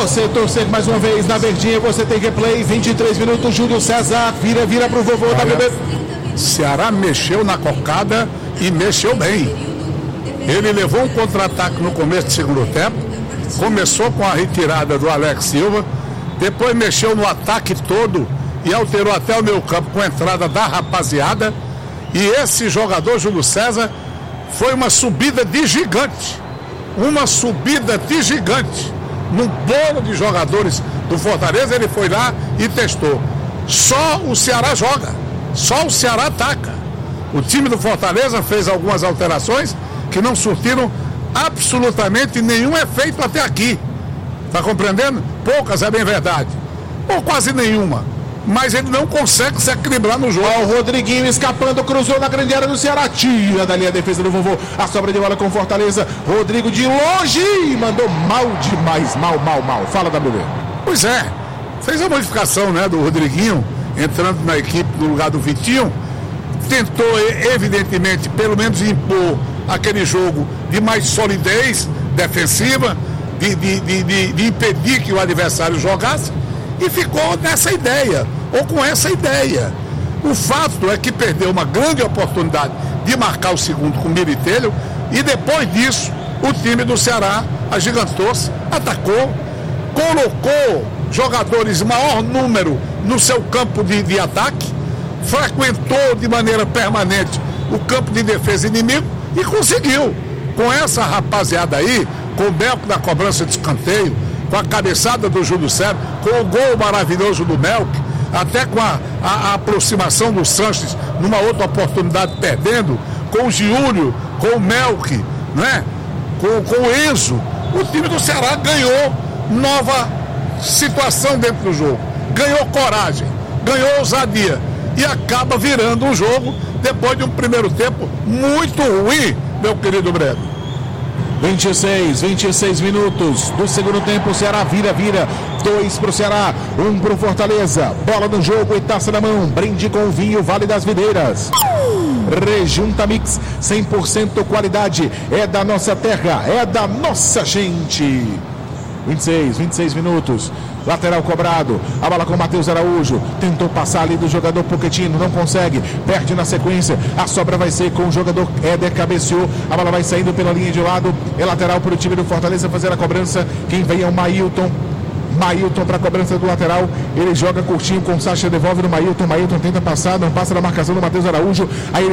você torcer mais uma vez na verdinha, você tem replay, 23 minutos, Júlio César, vira pro vovô da bebê. Ceará mexeu na cocada e mexeu bem. Ele levou um contra-ataque no começo do segundo tempo, começou com a retirada do Alex Silva, depois mexeu no ataque todo e alterou até o meio campo com a entrada da rapaziada. E esse jogador, Júlio César, foi uma subida de gigante. Uma subida de gigante. Num bolo de jogadores do Fortaleza, ele foi lá e testou. Só o Ceará joga. Só o Ceará ataca. O time do Fortaleza fez algumas alterações que não surtiram absolutamente nenhum efeito até aqui. Está compreendendo? Poucas, é bem verdade. Ou quase nenhuma. Mas ele não consegue se equilibrar no jogo. O Rodriguinho escapando, cruzou na grande área do Ceará, tira dali a defesa do vovô, a sobra de bola com Fortaleza, Rodrigo de longe, mandou mal demais, mal. Fala, WB. Pois é, fez a modificação, né, do Rodriguinho, entrando na equipe no lugar do Vitinho, tentou evidentemente, pelo menos impor aquele jogo de mais solidez defensiva, de impedir que o adversário jogasse, e ficou nessa ideia, ou com essa ideia. O fato é que perdeu uma grande oportunidade de marcar o segundo com o Militelho, e depois disso, o time do Ceará agigantou-se, atacou, colocou jogadores em maior número no seu campo de ataque, frequentou de maneira permanente o campo de defesa inimigo e conseguiu. Com essa rapaziada aí, com o Melk na cobrança de escanteio, com a cabeçada do Júlio César, com o gol maravilhoso do Melk, até com a aproximação do Sanches numa outra oportunidade perdendo, com o Giúlio, com o Melk, né? com o Enzo, o time do Ceará ganhou nova situação dentro do jogo, ganhou coragem, ganhou ousadia e acaba virando um jogo depois de um primeiro tempo muito ruim, meu querido Breno. 26 minutos do segundo tempo, o Ceará vira, 2 pro Ceará, 1 pro Fortaleza, bola no jogo e taça na mão, brinde com o vinho Vale das Videiras, Rejunta Mix, 100% qualidade, é da nossa terra, é da nossa gente. 26 minutos, lateral cobrado, a bola com o Matheus Araújo, tentou passar ali do jogador Pochettino, não consegue, perde na sequência, a sobra vai ser com o jogador Éder, cabeceou, a bola vai saindo pela linha de lado, é lateral para o time do Fortaleza fazer a cobrança, quem vem é o Mailton para a cobrança do lateral, ele joga curtinho com o Sacha, devolve no Mailton tenta passar, não passa na marcação do Matheus Araújo, aí